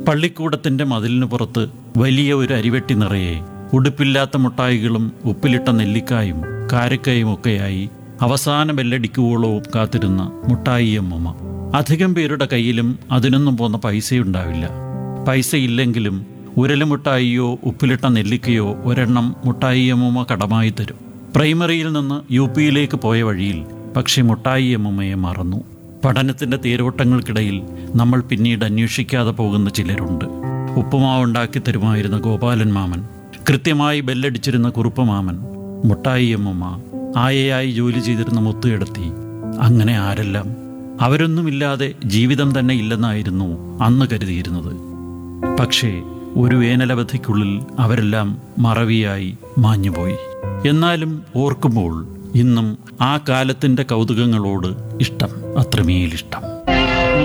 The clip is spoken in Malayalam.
പള്ളിക്കൂടത്തിൻ്റെ മതിലിനു പുറത്ത് വലിയ ഒരു അരിവെട്ടി നിറയെ ഉടുപ്പില്ലാത്ത മുട്ടായികളും ഉപ്പിലിട്ട നെല്ലിക്കായും കാരക്കയും ഒക്കെയായി അവസാന ബെല്ലടിക്കുവോളവും കാത്തിരുന്ന മുട്ടായിയമ്മൂമ്മ. അധികം പേരുടെ കയ്യിലും അതിനൊന്നും പോന്ന പൈസയുണ്ടാവില്ല. പൈസയില്ലെങ്കിലും ഉരലുമുട്ടായിയോ ഉപ്പിലിട്ട നെല്ലിക്കയോ ഒരെണ്ണം മുട്ടായിയമ്മൂമ്മ കടമായി തരും. പ്രൈമറിയിൽ നിന്ന് UP യിലേക്ക് പോയ വഴിയിൽ പക്ഷേ മുട്ടായിയമ്മൂമ്മയെ മറന്നു. പഠനത്തിൻ്റെ തേരോട്ടങ്ങൾക്കിടയിൽ നമ്മൾ പിന്നീട് അന്വേഷിക്കാതെ പോകുന്ന ചിലരുണ്ട്. ഉപ്പുമാവുണ്ടാക്കി തരുമായിരുന്ന ഗോപാലൻ മാമൻ, കൃത്യമായി ബെല്ലടിച്ചിരുന്ന കുറുപ്പ് മാമൻ, മുട്ടായിയമ്മൂമ്മ, ആയയായി ജോലി ചെയ്തിരുന്ന മുത്തുകിടത്തി, അങ്ങനെ ആരെല്ലാം. അവരൊന്നുമില്ലാതെ ജീവിതം തന്നെ ഇല്ലെന്നായിരുന്നു അന്ന് കരുതിയിരുന്നത്. പക്ഷേ ഒരു വേനലവധിക്കുള്ളിൽ അവരെല്ലാം മറവിയായി മാഞ്ഞുപോയി. എന്നാലും ഓർക്കുമ്പോൾ ഇന്നും ആ കാലത്തിൻ്റെ കൗതുകങ്ങളോട് ഇഷ്ടം, അത്രമേലിഷ്ടം.